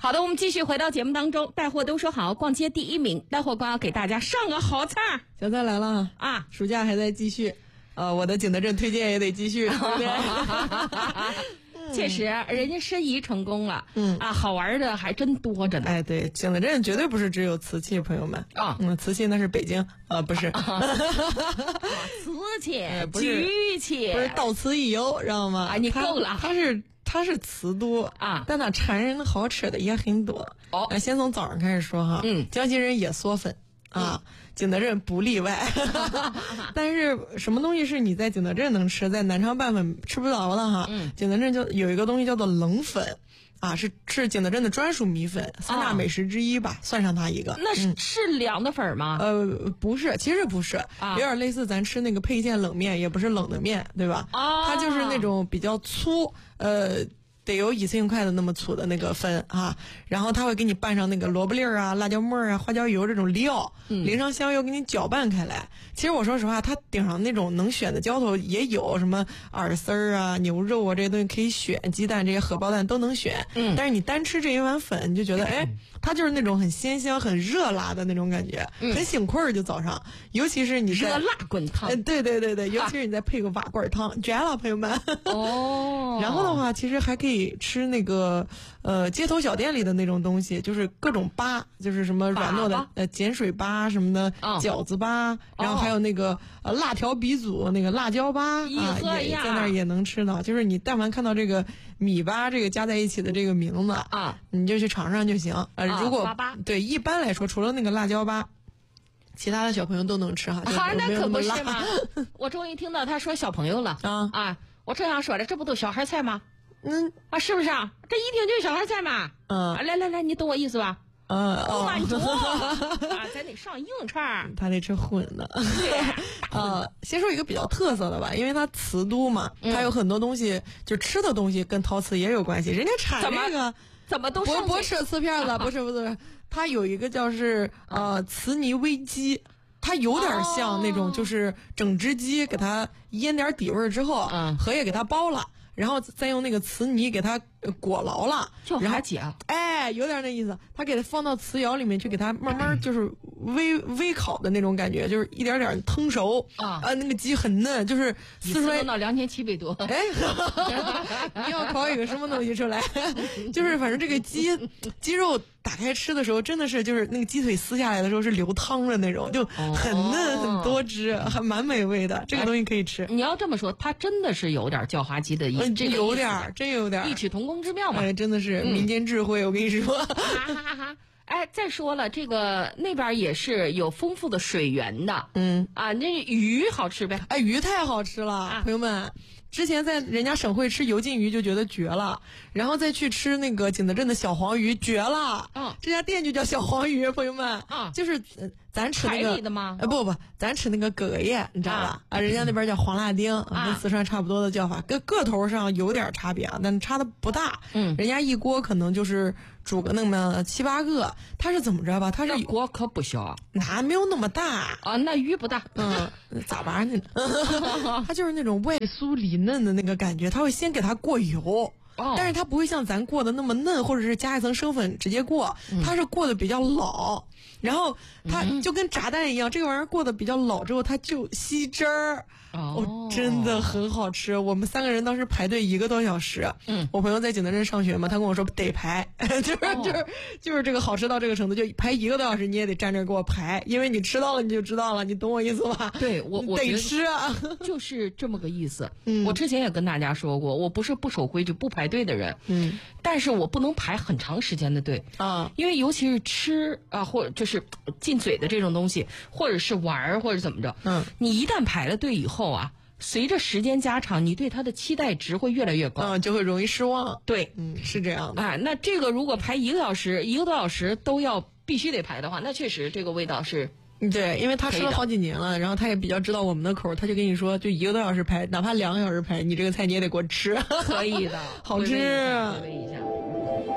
好的，我们继续回到节目当中。带货都说好，逛街第一名，带货官要给大家上个好菜。 小菜来了啊！ 暑假还在继续，我的景德镇推荐也得继续，对不对？ 确实，人家申遗成功了。好玩的还真多着呢。 哎，对，景德镇绝对不是只有瓷器，朋友们啊。 瓷器那是北京不是。 瓷器、菊器， 不是到此一游，知道吗？ 你够了。 它是瓷都啊， 但它馋人的好吃的也很多。先从早上开始说哈。江西人也嗦粉啊，景德镇不例外。但是什么东西是你在景德镇能吃，在南昌拌粉吃不着的哈？景德镇就有一个东西叫做冷粉。是景德镇的专属米粉，3大美食之一吧，算上它一个。 那是凉的粉吗？ 不是，其实不是，有点类似咱吃那个沛县冷面，也不是冷的面，对吧？它就是那种比较粗，得有1寸块的那么粗的那个粉啊，然后它会给你拌上那个萝卜粒儿啊、辣椒末啊、花椒油这种料，淋上香油给你搅拌开来。其实我说实话，它顶上那种能选的浇头也有，什么耳丝儿啊、牛肉啊这些东西可以选，鸡蛋这些荷包蛋都能选。但是你单吃这一碗粉，你就觉得它就是那种很鲜香、很热辣的那种感觉，很醒困儿。就早上，尤其是你热辣滚烫。 对，尤其是你再配个瓦罐汤，绝了，朋友们。然后的话，其实还可以吃那个街头小店里的那种东西，就是各种粑，就是什么软糯的碱水粑什么的，饺子粑，然后还有那个辣条鼻祖那个辣椒粑也在那儿也能吃到。就是你但凡看到这个米粑这个加在一起的这个名字你就去尝尝就行。如果对一般来说，除了那个辣椒粑，其他的小朋友都能吃哈。 那可不是嘛！我终于听到他说小朋友了我正想说了，这不都小孩菜吗？是不是啊？这一听就是小孩菜嘛。来，你懂我意思吧？满足咱得上硬串， 他得吃荤的。先说一个比较特色的吧，因为它瓷都嘛，它有很多东西，就吃的东西跟陶瓷也有关系。人家产这个怎么都不吃瓷片子，不是，它有一个叫是瓷泥煨鸡。它有点像那种，就是整只鸡给它腌点底味之后，荷叶给它包了，然后再用那个瓷泥给它裹牢了， 然后解， 有点那意思。他给它放到瓷窑里面去，给它慢慢就是微烤的那种感觉，就是一点点腾熟那个鸡很嫩，就是撕出来到2700多。 你要烤一个什么东西出来？就是反正这个鸡肉打开吃的时候，真的是就是那个鸡腿撕下来的时候是流汤的那种，就很嫩很多汁，还蛮美味的。这个东西可以吃。 你要这么说，它真的是有点叫花鸡的意思， 真有点异曲同工之妙嘛。 真的是民间智慧，我跟你说。 再说了，这个那边也是有丰富的水源的。那鱼好吃呗？ 鱼太好吃了，朋友们。之前在人家省会吃油浸鱼就觉得绝了，然后再去吃那个景德镇的小黄鱼，绝了。这家店就叫小黄鱼，朋友们。就是咱吃那个海里的吗？ 不，咱吃那个蛤蜊，你知道吧？人家那边叫黄辣丁，跟四川差不多的叫法，跟个头上有点差别但差的不大。人家一锅可能就是煮个那么7、8个，它是怎么着吧？它是锅可不小， 哪没有那么大那鱼不大。 咋玩呢？它就是那种外酥里嫩的那个感觉，它会先给它过油。但是它不会像咱过的那么嫩，或者是加一层生粉直接过，它是过的比较老，然后它就跟炸弹一样，这个玩意儿过得比较老之后，它就吸汁儿。真的很好吃。我们3个人当时排队1个多小时。我朋友在景德镇上学嘛，他跟我说得排，就是这个好吃到这个程度，就排1个多小时，你也得站这给我排，因为你吃到了你就知道了，你懂我意思吧？ 对，我得吃啊， 就是这么个意思。我之前也跟大家说过，我不是不守规矩不排队的人。但是我不能排很长时间的队因为尤其是吃或者就是进嘴的这种东西，或者是玩或者怎么着，你一旦排了队以后随着时间加长，你对它的期待值会越来越高， 就会容易失望。 对， 是这样的。 那这个如果排1个小时、1个多小时都要必须得排的话，那确实这个味道是。 对，因为他吃了好几年了，然后他也比较知道我们的口，他就跟你说，就1个多小时排，哪怕2个小时排，你这个菜你也得给我吃。 可以的， 好吃。 回味一下。